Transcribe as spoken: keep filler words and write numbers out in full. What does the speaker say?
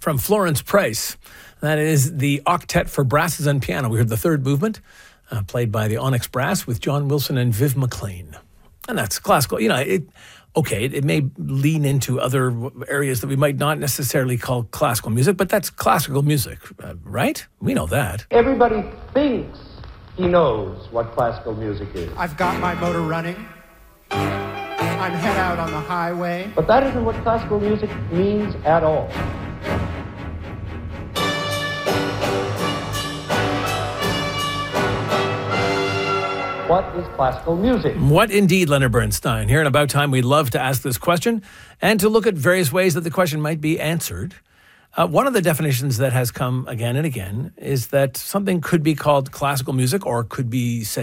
from Florence Price. That is the Octet for Brasses and Piano. We heard the third movement, uh, played by the Onyx Brass with John Wilson and Viv McLean. And that's classical. You know, it, okay, it, it may lean into other areas that we might not necessarily call classical music, but that's classical music, uh, right? We know that. Everybody thinks he knows what classical music is. I've got my motor running. I'm head out on the highway. But that isn't what classical music means at all. What is classical music? What indeed, Leonard Bernstein. Here in About Time, we'd love to ask this question and to look at various ways that the question might be answered. Uh, one of the definitions that has come again and again is that something could be called classical music or could be said